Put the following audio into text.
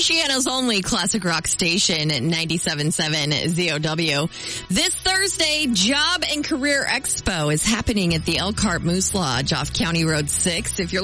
Oceana's only classic rock station, 97.7 ZOW. This Thursday, Job and Career Expo is happening at the Elkhart Moose Lodge off County Road 6. If you're